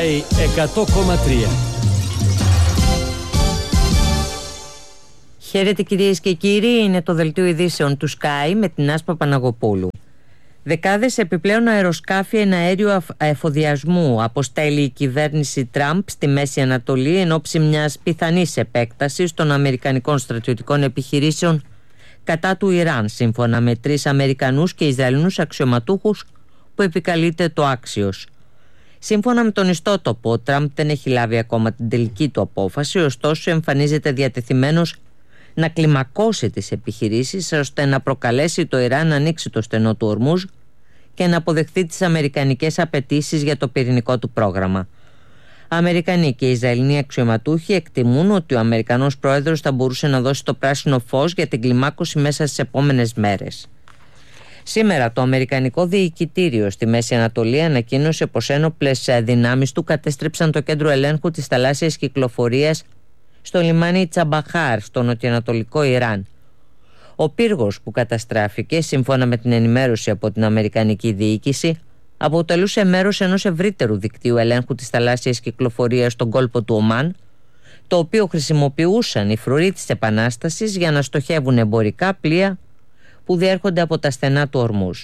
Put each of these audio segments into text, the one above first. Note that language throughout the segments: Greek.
Sky 100,3. Χαίρετε κυρίες και κύριοι, είναι το δελτίο ειδήσεων του Sky με την Άσπα Παναγοπούλου. Δεκάδες επιπλέον αεροσκάφη εναέριου εφοδιασμού αποστέλει η κυβέρνηση Τραμπ στη Μέση Ανατολή εν ώψη μιας πιθανής επέκτασης των αμερικανικών στρατιωτικών επιχειρήσεων κατά του Ιράν, σύμφωνα με 3 Αμερικανούς και Ισραηλινούς αξιωματούχους που επικαλείται το Άξιος. Σύμφωνα με τον ιστότοπο, ο Τραμπ δεν έχει λάβει ακόμα την τελική του απόφαση, ωστόσο εμφανίζεται διατεθειμένος να κλιμακώσει τις επιχειρήσεις ώστε να προκαλέσει το Ιράν να ανοίξει το στενό του Ορμούζ και να αποδεχθεί τις αμερικανικές απαιτήσεις για το πυρηνικό του πρόγραμμα. Αμερικανοί και Ισραηλινοί αξιωματούχοι εκτιμούν ότι ο Αμερικανός πρόεδρος θα μπορούσε να δώσει το πράσινο φως για την κλιμάκωση μέσα στις επόμενες μέρες. Σήμερα το Αμερικανικό Διοικητήριο στη Μέση Ανατολή ανακοίνωσε πως ένοπλες δυνάμεις του κατέστρεψαν το κέντρο ελέγχου της θαλάσσιας κυκλοφορίας στο λιμάνι Τσαμπαχάρ, στο νοτιοανατολικό Ιράν. Ο πύργος που καταστράφηκε, σύμφωνα με την ενημέρωση από την Αμερικανική διοίκηση, αποτελούσε μέρος ενός ευρύτερου δικτύου ελέγχου της θαλάσσιας κυκλοφορίας στον κόλπο του Ομάν, το οποίο χρησιμοποιούσαν οι φρουροί της Επανάστασης για να στοχεύουν εμπορικά πλοία που διέρχονται από τα στενά του Ορμούζ.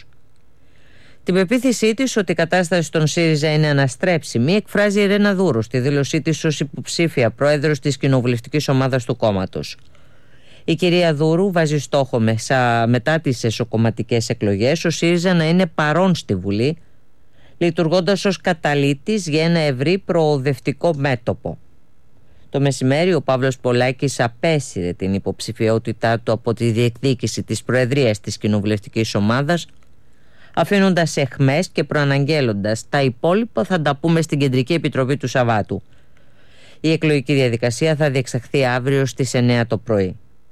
Την πεποίθησή της ότι η κατάσταση των ΣΥΡΙΖΑ είναι αναστρέψιμη εκφράζει η Ρένα Δούρου στη δήλωσή της ως υποψήφια πρόεδρος της κοινοβουλευτικής ομάδας του κόμματος. Η κυρία Δούρου βάζει στόχο μετά τις εσωκομματικές εκλογές ο ΣΥΡΙΖΑ να είναι παρόν στη Βουλή, λειτουργώντας ως καταλύτης για ένα ευρύ προοδευτικό μέτωπο. Το μεσημέρι ο Παύλος Πολάκης απέσυρε την υποψηφιότητά του από τη διεκδίκηση της προεδρίας της κοινοβουλευτικής ομάδας, αφήνοντας εχμές και προαναγγέλλοντας τα υπόλοιπα θα τα πούμε στην Κεντρική Επιτροπή του Σαββάτου. Η εκλογική διαδικασία θα διεξαχθεί αύριο στις 9 το πρωί.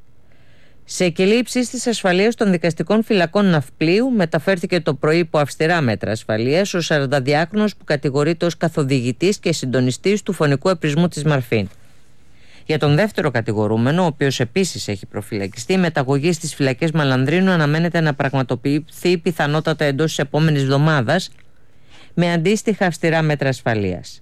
Σε κελί υψής της ασφαλείας των δικαστικών φυλακών Ναυπλίου μεταφέρθηκε το πρωί υπό αυστηρά μέτρα ασφαλείας ο 42χρονος που κατηγορείται ως καθοδηγητής και συντονιστής του φωνικού επρισμού της Μαρφίν. Για τον δεύτερο κατηγορούμενο, ο οποίος επίσης έχει προφυλακιστεί, η μεταγωγή στις φυλακές Μαλανδρίνου αναμένεται να πραγματοποιηθεί πιθανότατα εντός της επόμενης εβδομάδας με αντίστοιχα αυστηρά μέτρα ασφαλείας.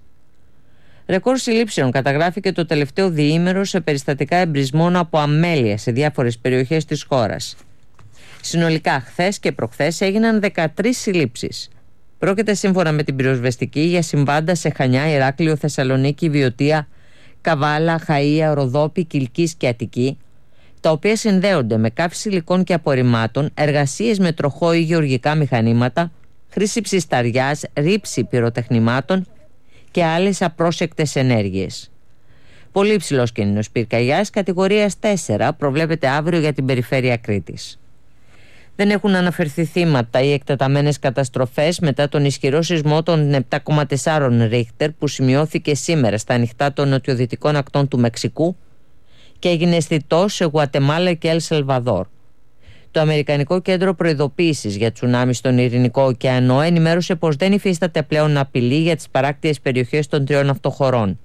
Ρεκόρ συλλήψεων καταγράφηκε το τελευταίο διήμερο σε περιστατικά εμπρισμών από αμέλεια σε διάφορες περιοχές της χώρας. Συνολικά, χθες και προχθές έγιναν 13 συλλήψεις. Πρόκειται σύμφωνα με την πυροσβεστική για συμβάντα σε Χανιά, Ηράκλειο, Θεσσαλονίκη, Βιωτία, Καβάλα, Χαΐα, Ροδόπη, Κιλκής και Αττική, τα οποία συνδέονται με καύση υλικών και απορριμμάτων, εργασίες με τροχό ή γεωργικά μηχανήματα, χρήση ψισταριάς, ρήψη πυροτεχνημάτων και άλλες απρόσεκτες ενέργειες. Πολύ υψηλός κίνδυνος πυρκαγιάς κατηγορίας 4 προβλέπεται αύριο για την περιφέρεια Κρήτης. Δεν έχουν αναφερθεί θύματα ή εκτεταμένες καταστροφές μετά τον ισχυρό σεισμό των 7,4 Ρίχτερ που σημειώθηκε σήμερα στα ανοιχτά των νοτιοδυτικών ακτών του Μεξικού και έγινε αισθητό σε Γουατεμάλα και Ελ Σαλβαδόρ. Το Αμερικανικό Κέντρο Προειδοποίησης για Τσουνάμι στον Ειρηνικό Ωκεανό ενημέρωσε πως δεν υφίσταται πλέον απειλή για τις παράκτιες περιοχές των 3 αυτοχωρών.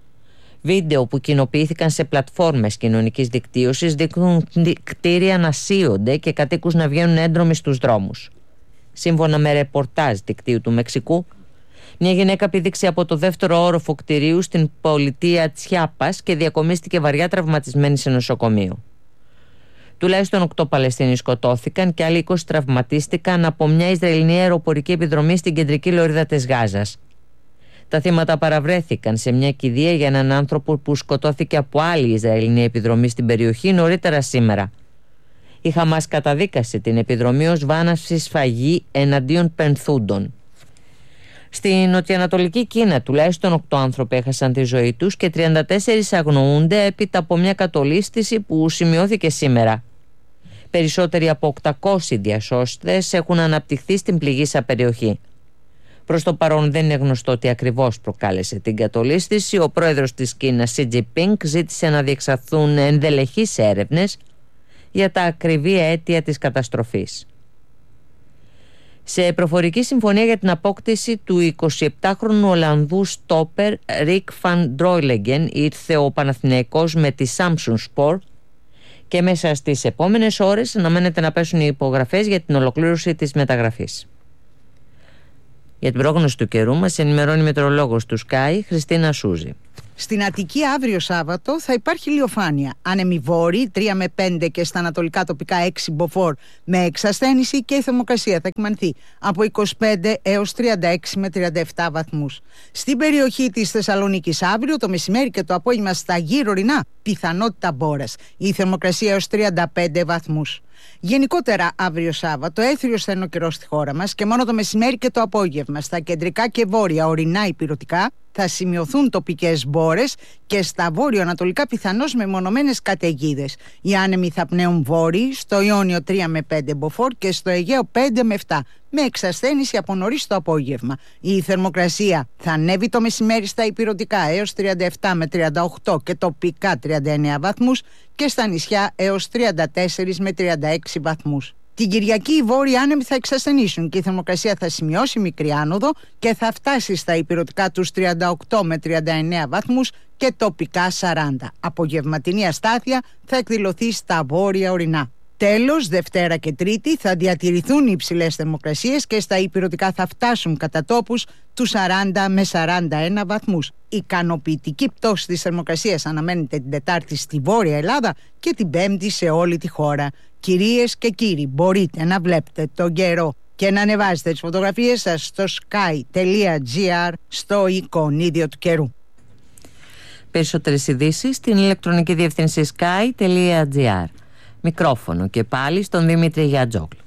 Βίντεο που κοινοποιήθηκαν σε πλατφόρμες κοινωνικής δικτύωσης δείχνουν κτίρια να σύονται και κατοίκους να βγαίνουν έντρομοι στους δρόμους. Σύμφωνα με ρεπορτάζ δικτύου του Μεξικού, μια γυναίκα πήδηξε από το δεύτερο όροφο κτηρίου στην πολιτεία Τσιάπας και διακομίστηκε βαριά τραυματισμένη σε νοσοκομείο. Τουλάχιστον 8 Παλαιστίνοι σκοτώθηκαν και άλλοι 20 τραυματίστηκαν από μια Ισραηλινή αεροπορική επιδρομή στην κεντρική λωρίδα της Γάζας. Τα θύματα παραβρέθηκαν σε μια κηδεία για έναν άνθρωπο που σκοτώθηκε από άλλη Ισραηλινή επιδρομή στην περιοχή νωρίτερα σήμερα. Η Χαμάς καταδίκασε την επιδρομή ως βάναυση σφαγή εναντίον πενθούντων. Στην νοτιοανατολική Κίνα τουλάχιστον 8 άνθρωποι έχασαν τη ζωή τους και 34 αγνοούνται έπειτα από μια κατολίσθηση που σημειώθηκε σήμερα. Περισσότεροι από 800 διασώστες έχουν αναπτυχθεί στην πληγήσα περιοχή. Προς το παρόν δεν είναι γνωστό τι ακριβώς προκάλεσε την κατολίσθηση. Ο πρόεδρος της Κίνας, Σι Τζινπίνγκ, ζήτησε να διεξαχθούν ενδελεχείς έρευνες για τα ακριβή αίτια της καταστροφής. Σε προφορική συμφωνία για την απόκτηση του 27χρονου Ολλανδού στόπερ Ρικ Φαν Ντρόιλεγγεν ήρθε ο Παναθηναϊκός με τη Samsung Sport και μέσα στις επόμενες ώρες αναμένεται να πέσουν οι υπογραφές για την ολοκλήρωση της μεταγραφής. Για την πρόγνωση του καιρού μας ενημερώνει η μετεωρολόγος του Sky, Χριστίνα Σούζη. Στην Αττική αύριο Σάββατο θα υπάρχει ηλιοφάνεια. Άνεμοι βόρειοι 3 με 5 και στα ανατολικά τοπικά 6 μποφόρ με εξασθένηση, και η θερμοκρασία θα εκμανθεί από 25 έως 36 με 37 βαθμούς. Στην περιοχή της Θεσσαλονίκης αύριο το μεσημέρι και το απόγευμα στα γύρω ορεινά πιθανότητα μπόρας. Η θερμοκρασία έως 35 βαθμούς. Γενικότερα αύριο Σάββατο έθριος θα είναι ο καιρός στη χώρα μας και μόνο το μεσημέρι και το απόγευμα στα κεντρικά και βόρεια ορεινά ηπειρωτικά θα σημειωθούν τοπικές μπόρες και στα βόρειο-ανατολικά πιθανώς μεμονωμένες καταιγίδες. Οι άνεμοι θα πνέουν βόρειοι, στο Ιόνιο 3 με 5 μποφόρ και στο Αιγαίο 5 με 7, με εξασθένηση από νωρίς το απόγευμα. Η θερμοκρασία θα ανέβει το μεσημέρι στα ηπειρωτικά έως 37 με 38 και τοπικά 39 βαθμούς και στα νησιά έως 34 με 36 βαθμούς. Την Κυριακή οι βόρειοι άνεμοι θα εξασθενήσουν και η θερμοκρασία θα σημειώσει μικρή άνοδο και θα φτάσει στα ηπειρωτικά τους 38 με 39 βαθμούς και τοπικά 40. Απογευματινή αστάθεια θα εκδηλωθεί στα βόρεια ορεινά. Τέλος, Δευτέρα και Τρίτη θα διατηρηθούν οι υψηλές θερμοκρασίες και στα ηπειρωτικά θα φτάσουν κατά τόπους τους 40 με 41 βαθμούς. Ικανοποιητική πτώση της θερμοκρασίας αναμένεται την Τετάρτη στη Βόρεια Ελλάδα και την Πέμπτη σε όλη τη χώρα. Κυρίες και κύριοι, μπορείτε να βλέπετε τον καιρό και να ανεβάζετε τις φωτογραφίες σας στο sky.gr στο εικονίδιο του καιρού. Περισσότερες ειδήσεις στην ηλεκτρονική διεύθυνση sky.gr. Μικρόφωνο και πάλι στον Δημήτρη Γιατζόγλου.